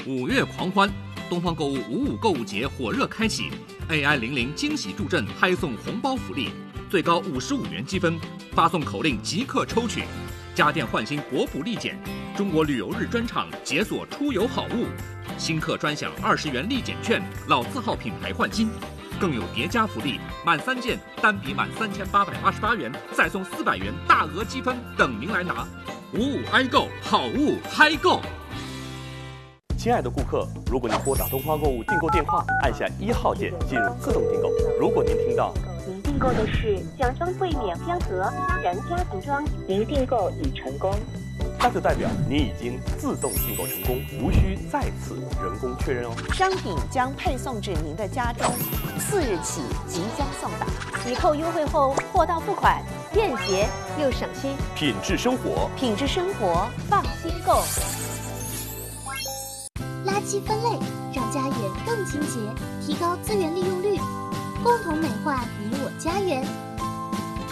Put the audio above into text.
5月狂欢，东方购物55购物节火热开启 ，AI00惊喜助阵，嗨送红包福利，最高55元积分，发送口令即刻抽取。家电换新国普立减，中国旅游日专场解锁出游好物，新客专享20元立减券，老字号品牌换新。更有叠加福利，满3件单笔满3888元，再送400元大额积分等您来拿。55i购，好物嗨购！ 亲爱的顾客，如果您拨打东方购物订购电话，按下1号键进入自动订购。如果您听到您订购的是奖装柜免香盒家人家庭装，您订购已成功， 那就代表您已经自动订购成功，无需再次人工确认哦。 商品将配送至您的家中，4日起即将送达。 抵扣优惠后，货到付款，便捷又省心。 品质生活， 品质生活，放心购。 垃圾分类让家园更清洁，提高资源利用率，共同美化你我家园。